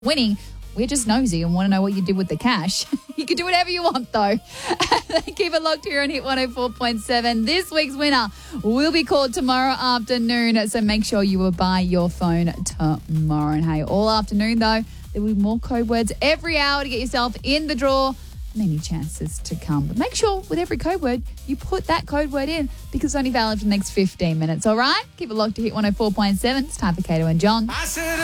winning. We're just nosy and want to know what you did with the cash. You can do whatever you want, though. Keep it locked here on Hit 104.7. This week's winner will be called tomorrow afternoon, so make sure you will buy your phone tomorrow. And hey, all afternoon, though, there will be more code words every hour to get yourself in the draw. Many chances to come. But make sure with every code word, you put that code word in because it's only valid for the next 15 minutes, all right? Keep it locked to Hit 104.7. It's time for Kato and John.